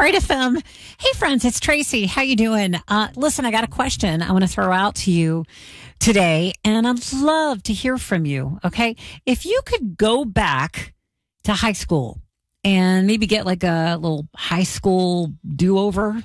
Bright FM. Hey, friends, it's Tracy. How you doing? Listen, I got a question I want to throw out to you today, and I'd love to hear from you, okay? If you could go back to high school and maybe get like a little high school do-over,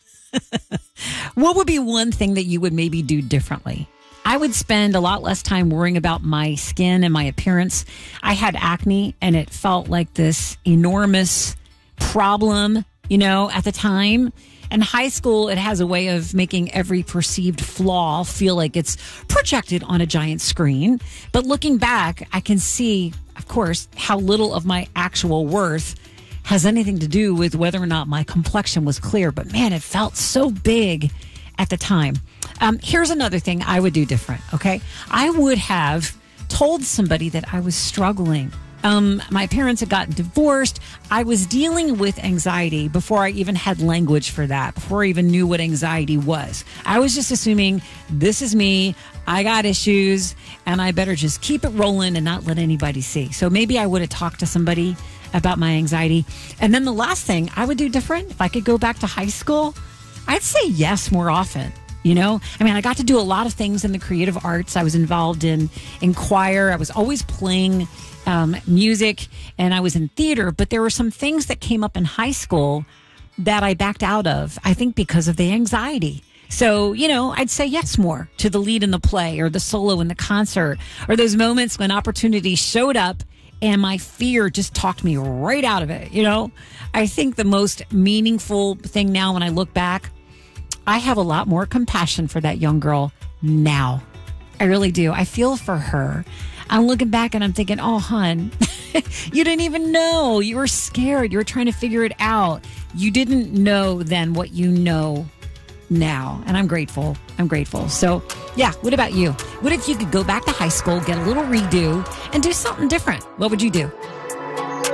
what would be one thing that you would maybe do differently? I would spend a lot less time worrying about my skin and my appearance. I had acne, and it felt like this enormous problem, at the time. And high school, it has a way of making every perceived flaw feel like it's projected on a giant screen. But looking back, I can see, of course, how little of my actual worth has anything to do with whether or not my complexion was clear. But man, it felt so big at the time. Here's another thing I would do different, okay? I would have told somebody that I was struggling. My parents had gotten divorced. I was dealing with anxiety before I even had language for that, before I even knew what anxiety was. I was just assuming this is me. I got issues and I better just keep it rolling and not let anybody see. So maybe I would have talked to somebody about my anxiety. And then the last thing I would do different, if I could go back to high school, I'd say yes more often. I got to do a lot of things in the creative arts. I was involved in choir. I was always playing music, and I was in theater. But there were some things that came up in high school that I backed out of, I think because of the anxiety. So, I'd say yes more to the lead in the play or the solo in the concert or those moments when opportunity showed up and my fear just talked me right out of it. I think the most meaningful thing now when I look back, I have a lot more compassion for that young girl now. I really do. I feel for her. I'm looking back and I'm thinking, oh, hon, you didn't even know. You were scared. You were trying to figure it out. You didn't know then what you know now. And I'm grateful. So, yeah, what about you? What if you could go back to high school, get a little redo, and do something different? What would you do?